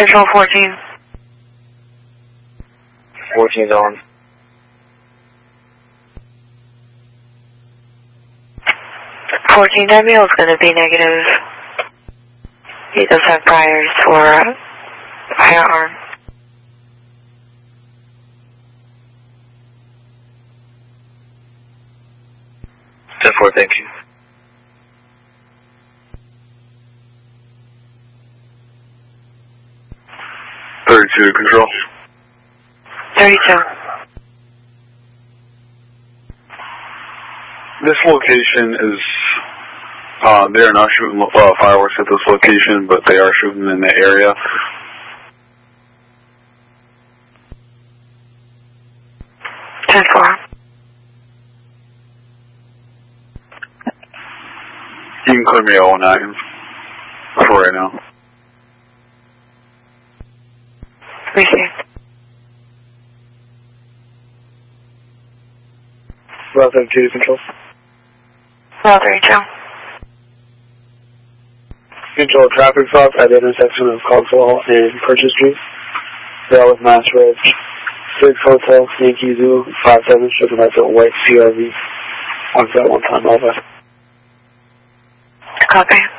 Control 14. 14's on. 14 Daniel is going to be negative. He does have priors for firearm. 10-4, thank you. Control. 32. This location is, they are not shooting fireworks at this location, but they are shooting in the area. You can clear me 09 for right now. Received. Route 32 Control. Route 32. Control traffic stop at the intersection of Cogswell and Purchase Street. Rail with Mass Ridge. 6 Hotel, Yankee Zoo, 57, shipping right to white CRV. On set 1 time, over. Copy.